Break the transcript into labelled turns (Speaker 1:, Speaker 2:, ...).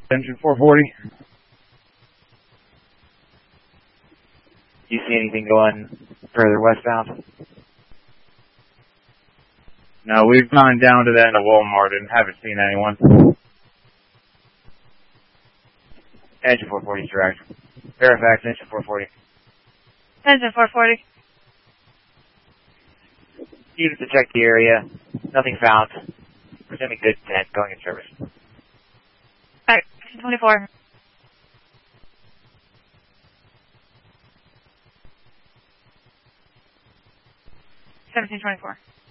Speaker 1: Engine 440. Do you see anything going further westbound?
Speaker 2: No, we've gone down to that in a Walmart and haven't seen anyone.
Speaker 1: Engine 440 is direct. Fairfax, engine 440.
Speaker 3: Engine 440.
Speaker 1: Units to check the area. Nothing found. Presuming good intent going in service.
Speaker 3: Alright, 24. $17.24.